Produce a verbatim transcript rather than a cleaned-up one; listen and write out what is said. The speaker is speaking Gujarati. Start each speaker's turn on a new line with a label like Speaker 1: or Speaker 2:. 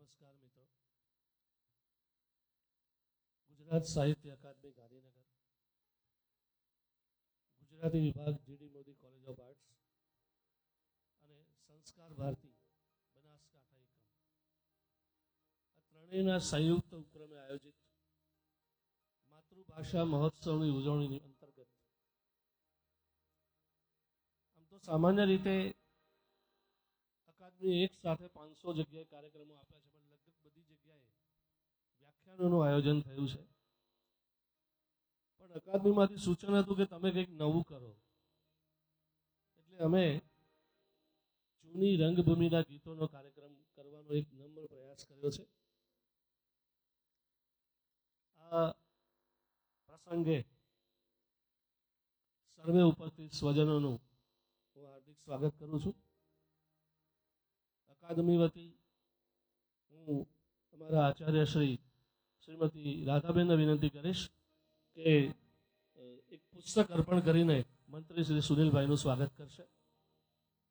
Speaker 1: નમસ્કાર મિત્રો. ગુજરાત સાહિત્ય અકાદમી ગાંધીનગર, ગુજરાતી વિભાગ GD Modi college of arts અને સંસ્કાર ભારતી બનાસકાંઠા એકમ આ ત્રણેયના સંયુક્ત ઉપક્રમે આયોજિત માતૃભાષા મહોત્સવની ઉજવણીની અંતર્ગત આમ તો સામાન્ય રીતે અકાદમી એક સાથે પાંચસો જગ્યાએ કાર્યક્રમો આપ્યા છે, પણ લગભગ બધી જગ્યાએ વ્યાખ્યાનોનું આયોજન થયું છે. પણ અકાદમીમાંથી સૂચન હતું કે તમે કંઈક નવું કરો, એટલે અમે જૂની રંગભૂમિના ગીતોનો કાર્યક્રમ કરવાનો એક નમ્ર પ્રયાસ કર્યો છે. આ પ્રસંગે સર્વે ઉપસ્થિત સ્વજનોનું હું હાર્દિક સ્વાગત કરું છું. અકાદમી વતી હું અમારા આચાર્ય શ્રી શ્રીમતી રાધાબેનને વિનંતી કરીશ કે એક પુસ્તક અર્પણ કરીને મંત્રી શ્રી સુનિલભાઈનું સ્વાગત કરશે.